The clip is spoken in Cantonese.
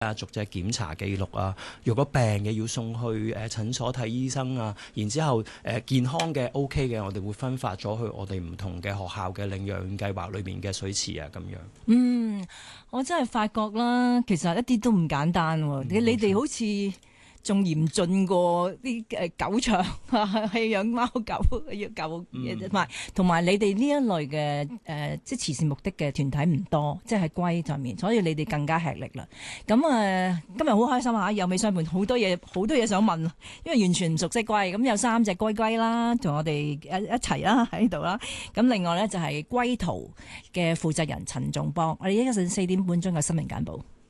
逐隻檢查記錄啊，如果病嘅要送去診所睇醫生啊，然之後健康嘅 OK 嘅，我哋會分發咗去我哋唔同嘅學校嘅領養計劃裏面嘅水池啊咁樣。 我真係發覺啦，其實一啲都唔簡單喎。你哋好似仲嚴峻過啲狗場係養貓狗要救，同埋你哋呢一類嘅即係慈善目的嘅團體唔多，即係龜上面，所以你哋更加吃力啦。咁今日好開心嚇，有尾相伴，好多嘢想問，因為完全唔熟悉龜。咁有3隻龜啦，同我哋一齊啦喺度啦。咁另外咧就係龜圖嘅負責人陳仲邦，我哋一陣4點半鐘嘅新聞簡報。